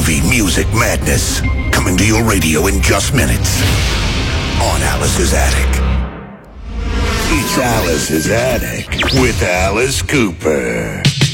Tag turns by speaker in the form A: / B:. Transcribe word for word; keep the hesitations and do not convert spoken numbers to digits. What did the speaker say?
A: movie music madness. Coming to your radio in just minutes. On Alice's Attic. It's Alice's Attic with Alice Cooper.